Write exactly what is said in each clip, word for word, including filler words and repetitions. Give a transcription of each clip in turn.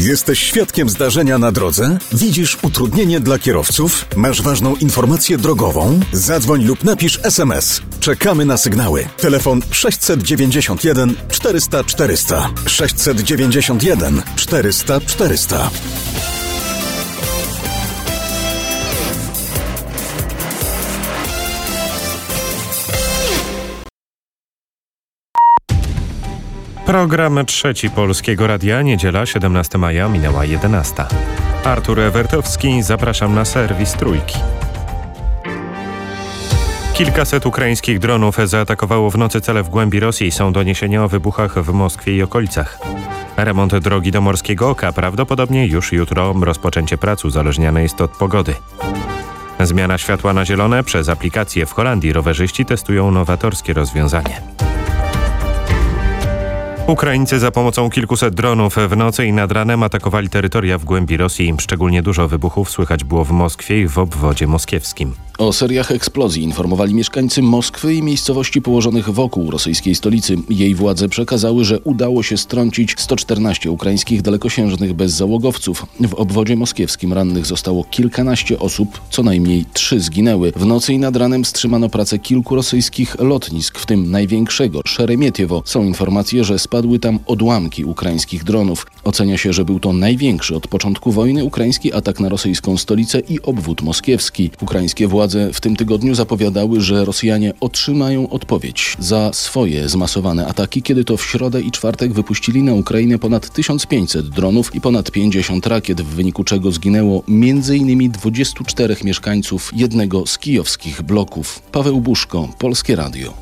Jesteś świadkiem zdarzenia na drodze? Widzisz utrudnienie dla kierowców? Masz ważną informację drogową? Zadzwoń lub napisz es em es. Czekamy na sygnały. Telefon sześćset dziewięćdziesiąt jeden czterysta czterysta. sześćset dziewięćdziesiąt jeden czterysta czterysta. Program trzeci Polskiego Radia, niedziela siedemnastego maja, minęła jedenasta. Artur Ewertowski, zapraszam na serwis Trójki. Kilkaset ukraińskich dronów zaatakowało w nocy cele w głębi Rosji. Są doniesienia o wybuchach w Moskwie i okolicach. Remont drogi do Morskiego Oka prawdopodobnie już jutro. Rozpoczęcie prac uzależniane jest od pogody. Zmiana światła na zielone przez aplikację w Holandii. Rowerzyści testują nowatorskie rozwiązanie. Ukraińcy za pomocą kilkuset dronów w nocy i nad ranem atakowali terytoria w głębi Rosji. Szczególnie dużo wybuchów słychać było w Moskwie i w obwodzie moskiewskim. O seriach eksplozji informowali mieszkańcy Moskwy i miejscowości położonych wokół rosyjskiej stolicy. Jej władze przekazały, że udało się strącić sto czternaście ukraińskich dalekosiężnych bezzałogowców. W obwodzie moskiewskim rannych zostało kilkanaście osób, co najmniej trzy zginęły. W nocy i nad ranem wstrzymano pracę kilku rosyjskich lotnisk, w tym największego, Szeremietiewo. Są informacje, że spadły tam odłamki ukraińskich dronów. Ocenia się, że był to największy od początku wojny ukraiński atak na rosyjską stolicę i obwód moskiewski. Ukraińskie władze w tym tygodniu zapowiadały, że Rosjanie otrzymają odpowiedź za swoje zmasowane ataki, kiedy to w środę i czwartek wypuścili na Ukrainę ponad tysiąc pięćset dronów i ponad pięćdziesiąt rakiet, w wyniku czego zginęło między innymi dwudziestu czterech mieszkańców jednego z kijowskich bloków. Paweł Buszko, Polskie Radio.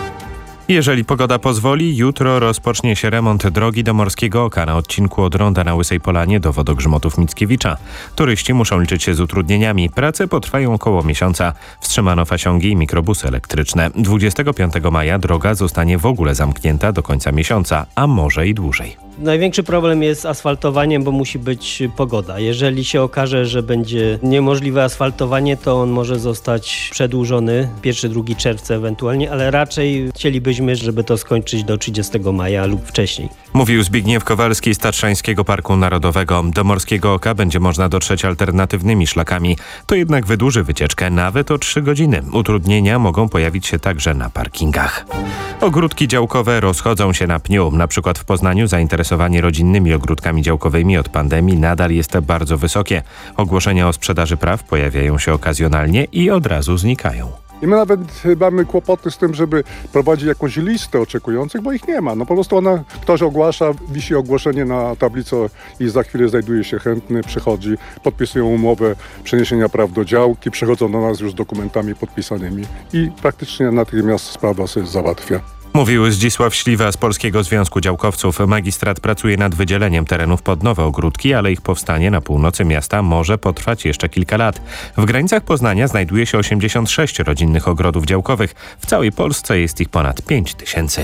Jeżeli pogoda pozwoli, jutro rozpocznie się remont drogi do Morskiego Oka na odcinku od ronda na Łysej Polanie do wodogrzmotów Mickiewicza. Turyści muszą liczyć się z utrudnieniami. Prace potrwają około miesiąca. Wstrzymano fasiągi i mikrobusy elektryczne. dwudziestego piątego maja droga zostanie w ogóle zamknięta do końca miesiąca, a może i dłużej. Największy problem jest z asfaltowaniem, bo musi być pogoda. Jeżeli się okaże, że będzie niemożliwe asfaltowanie, to on może zostać przedłużony pierwszego drugiego czerwca ewentualnie, ale raczej chcielibyśmy, żeby to skończyć do trzydziestego maja lub wcześniej. Mówił Zbigniew Kowalski z Tatrzańskiego Parku Narodowego. Do Morskiego Oka będzie można dotrzeć alternatywnymi szlakami. To jednak wydłuży wycieczkę nawet o trzy godziny. Utrudnienia mogą pojawić się także na parkingach. Ogródki działkowe rozchodzą się na pniu. Na przykład w Poznaniu zainteresowanie rodzinnymi ogródkami działkowymi od pandemii nadal jest bardzo wysokie. Ogłoszenia o sprzedaży praw pojawiają się okazjonalnie i od razu znikają. I my nawet mamy kłopoty z tym, żeby prowadzić jakąś listę oczekujących, bo ich nie ma. No po prostu ona, ktoś ogłasza, wisi ogłoszenie na tablicy i za chwilę znajduje się chętny, przychodzi, podpisują umowę przeniesienia praw do działki, przychodzą do nas już z dokumentami podpisanymi i praktycznie natychmiast sprawa się załatwia. Mówił Zdzisław Śliwa z Polskiego Związku Działkowców. Magistrat pracuje nad wydzieleniem terenów pod nowe ogródki, ale ich powstanie na północy miasta może potrwać jeszcze kilka lat. W granicach Poznania znajduje się osiemdziesiąt sześć rodzinnych ogrodów działkowych. W całej Polsce jest ich ponad pięć tysięcy.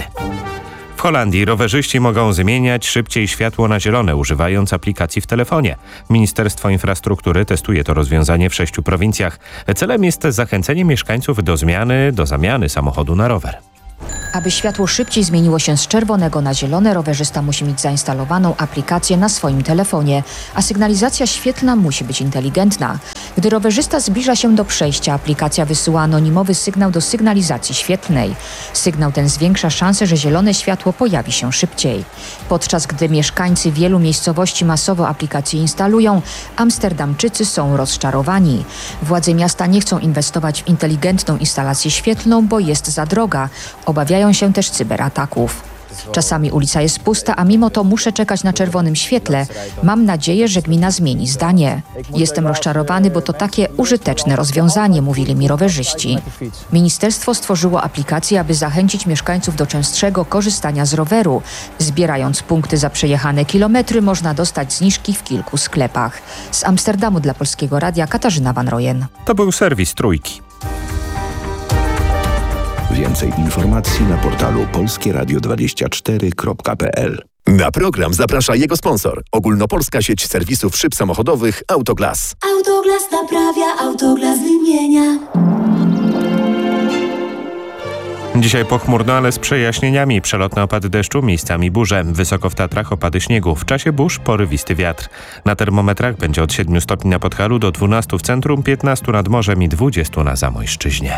W Holandii rowerzyści mogą zmieniać szybciej światło na zielone, używając aplikacji w telefonie. Ministerstwo Infrastruktury testuje to rozwiązanie w sześciu prowincjach. Celem jest zachęcenie mieszkańców do zmiany, do zamiany samochodu na rower. Aby światło szybciej zmieniło się z czerwonego na zielone, rowerzysta musi mieć zainstalowaną aplikację na swoim telefonie, a sygnalizacja świetlna musi być inteligentna. Gdy rowerzysta zbliża się do przejścia, aplikacja wysyła anonimowy sygnał do sygnalizacji świetlnej. Sygnał ten zwiększa szansę, że zielone światło pojawi się szybciej. Podczas gdy mieszkańcy wielu miejscowości masowo aplikację instalują, Amsterdamczycy są rozczarowani. Władze miasta nie chcą inwestować w inteligentną instalację świetlną, bo jest za droga. Obawiają się też cyberataków. Czasami ulica jest pusta, a mimo to muszę czekać na czerwonym świetle. Mam nadzieję, że gmina zmieni zdanie. Jestem rozczarowany, bo to takie użyteczne rozwiązanie, mówili mi rowerzyści. Ministerstwo stworzyło aplikację, aby zachęcić mieszkańców do częstszego korzystania z roweru. Zbierając punkty za przejechane kilometry, można dostać zniżki w kilku sklepach. Z Amsterdamu dla Polskiego Radia Katarzyna Van Rojen. To był serwis Trójki. Więcej informacji na portalu polskie radio dwadzieścia cztery kropka p l. Na program zaprasza jego sponsor. Ogólnopolska sieć serwisów szyb samochodowych Autoglas. Autoglas naprawia, Autoglas wymienia. Dzisiaj pochmurno, ale z przejaśnieniami. Przelotne opady deszczu, miejscami burze. Wysoko w Tatrach opady śniegu. W czasie burz porywisty wiatr. Na termometrach będzie od siedmiu stopni na Podhalu do dwunastu w centrum, piętnastu nad morzem i dwudziestu na Zamojszczyźnie.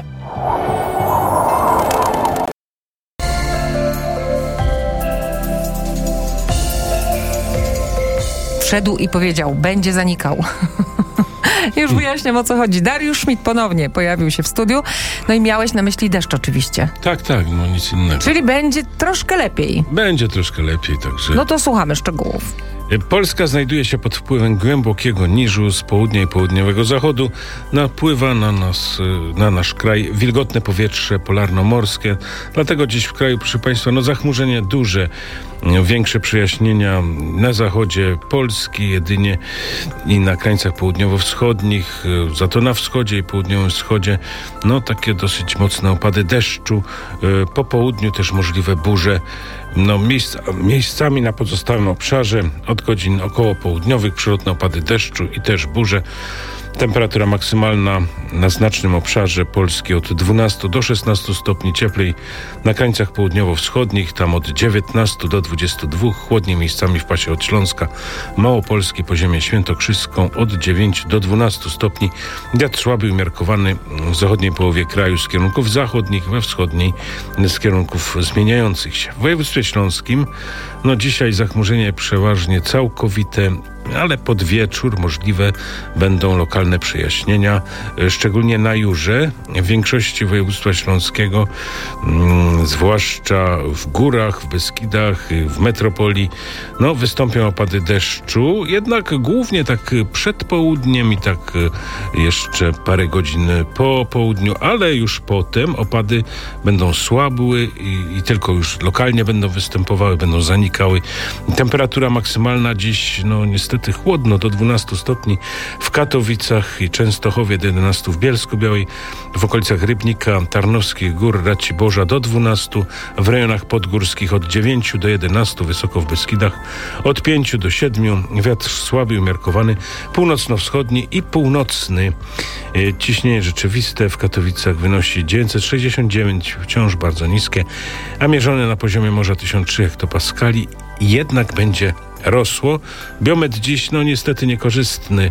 Wszedł i powiedział, będzie zanikał. Już wyjaśniam, o co chodzi. Dariusz Schmidt ponownie pojawił się w studiu. No i miałeś na myśli deszcz oczywiście. Tak, tak, no nic innego. Czyli będzie troszkę lepiej. Będzie troszkę lepiej, także... No to słuchamy szczegółów. Polska znajduje się pod wpływem głębokiego niżu z południa i południowego zachodu. Napływa na nas, na nasz kraj wilgotne powietrze polarno-morskie. Dlatego dziś w kraju, proszę Państwa, no zachmurzenie duże, większe przejaśnienia na zachodzie Polski jedynie i na krańcach południowo-wschodnich, za to na wschodzie i południowym wschodzie, no takie dosyć mocne opady deszczu. Po południu też możliwe burze. No, miejsc, miejscami na pozostałym obszarze od godzin około południowych przelotne opady deszczu i też burze. Temperatura maksymalna na znacznym obszarze Polski od dwunastu do szesnastu stopni, cieplej na krańcach południowo-wschodnich, tam od dziewiętnastu do dwudziestu dwóch, chłodniej miejscami w pasie od Śląska, Małopolski, Poziemię Świętokrzyską od dziewięciu do dwunastu stopni. Wiatr słaby umiarkowany w zachodniej połowie kraju z kierunków zachodnich, we wschodniej z kierunków zmieniających się. W województwie śląskim, no dzisiaj zachmurzenie przeważnie całkowite, ale pod wieczór możliwe będą lokalne przejaśnienia, szczególnie na Jurze, w większości województwa śląskiego, mm, zwłaszcza w górach, w Beskidach, w metropolii, no wystąpią opady deszczu, jednak głównie tak przed południem i tak jeszcze parę godzin po południu, ale już potem opady będą słabły i, i tylko już lokalnie będą występowały, będą zanikały. Temperatura maksymalna dziś, no niestety chłodno, do dwunastu stopni w Katowicach i Częstochowie, do jedenastu w Bielsku-Białej, w okolicach Rybnika, Tarnowskich Gór, Raciborza do dwunastu, w rejonach podgórskich od dziewięciu do jedenastu, wysoko w Beskidach od pięciu do siedmiu, wiatr słaby umiarkowany, północno-wschodni i północny. Ciśnienie rzeczywiste w Katowicach wynosi dziewięćset sześćdziesiąt dziewięć, wciąż bardzo niskie, a mierzone na poziomie morza tysiąc trzy hektopaskali, jednak będzie rosło. Biometr dziś, no niestety niekorzystny.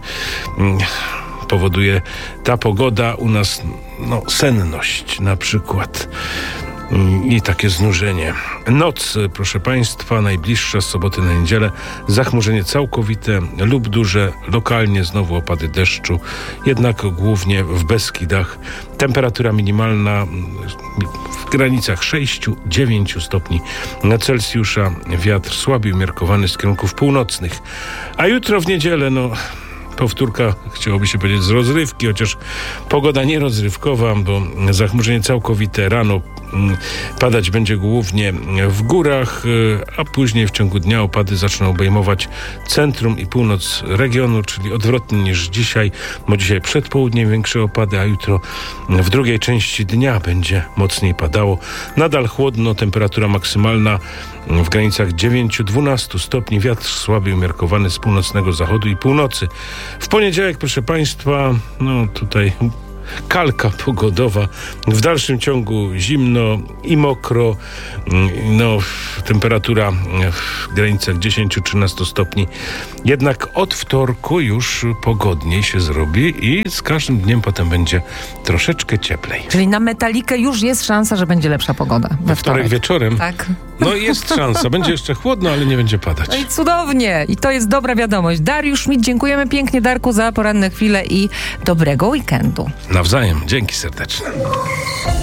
Powoduje ta pogoda u nas, no senność na przykład i takie znużenie. Noc, proszę Państwa, najbliższa z soboty na niedzielę, zachmurzenie całkowite lub duże, lokalnie znowu opady deszczu, jednak głównie w Beskidach. Temperatura minimalna w granicach sześciu do dziewięciu stopni Celsjusza, wiatr słaby umiarkowany z kierunków północnych. A jutro w niedzielę, no... powtórka, chciałoby się powiedzieć, z rozrywki, chociaż pogoda nierozrywkowa, bo zachmurzenie całkowite rano padać będzie głównie w górach, a później w ciągu dnia opady zaczną obejmować centrum i północ regionu, czyli odwrotnie niż dzisiaj, bo dzisiaj przed południem większe opady, a jutro w drugiej części dnia będzie mocniej padało. Nadal chłodno, temperatura maksymalna w granicach dziewięciu do dwunastu stopni, wiatr słaby umiarkowany z północnego zachodu i północy. W poniedziałek, proszę Państwa, no tutaj kalka pogodowa, w dalszym ciągu zimno i mokro, no temperatura w granicach dziesięć do trzynastu stopni, jednak od wtorku już pogodniej się zrobi i z każdym dniem potem będzie troszeczkę cieplej. Czyli na Metalikę już jest szansa, że będzie lepsza pogoda. We, we wtorek wieczorem? Tak. No jest szansa, będzie jeszcze chłodno, ale nie będzie padać. No i cudownie, i to jest dobra wiadomość. Dariusz Schmidt, dziękujemy pięknie, Darku, za poranne chwile i dobrego weekendu. Nawzajem, dzięki serdeczne.